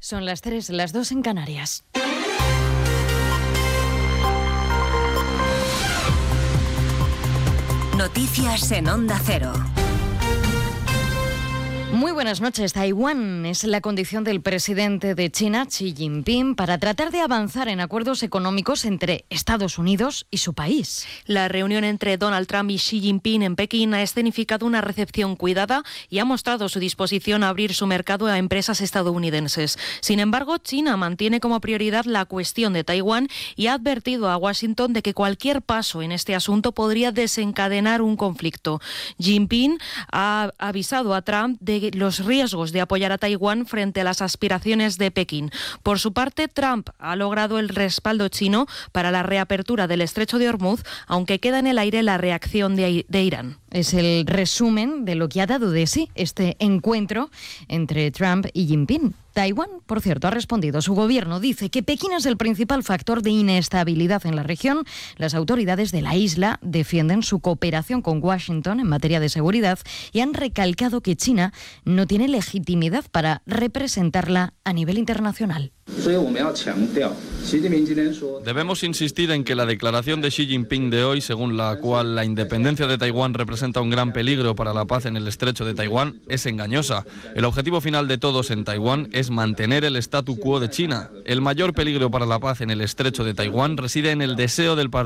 Son las 3, las 2 en Canarias. Noticias en Onda Cero. Muy buenas noches. Taiwán es la condición del presidente de China, Xi Jinping, para tratar de avanzar en acuerdos económicos entre Estados Unidos y su país. La reunión entre Donald Trump y Xi Jinping en Pekín ha escenificado una recepción cuidada y ha mostrado su disposición a abrir su mercado a empresas estadounidenses. Sin embargo, China mantiene como prioridad la cuestión de Taiwán y ha advertido a Washington de que cualquier paso en este asunto podría desencadenar un conflicto. Jinping ha avisado a Trump de los riesgos de apoyar a Taiwán frente a las aspiraciones de Pekín. Por su parte, Trump ha logrado el respaldo chino para la reapertura del estrecho de Hormuz, aunque queda en el aire la reacción de Irán. Es el resumen de lo que ha dado de sí este encuentro entre Trump y Jinping. Taiwán, por cierto, ha respondido. Su gobierno dice que Pekín es el principal factor de inestabilidad en la región. Las autoridades de la isla defienden su cooperación con Washington en materia de seguridad y han recalcado que China no tiene legitimidad para representarla a nivel internacional. Debemos insistir en que la declaración de Xi Jinping de hoy, según la cual la independencia de Taiwán representa un gran peligro para la paz en el estrecho de Taiwán, es engañosa. El objetivo final de todos en Taiwán es mantener el statu quo de China. El mayor peligro para la paz en el estrecho de Taiwán reside en el deseo del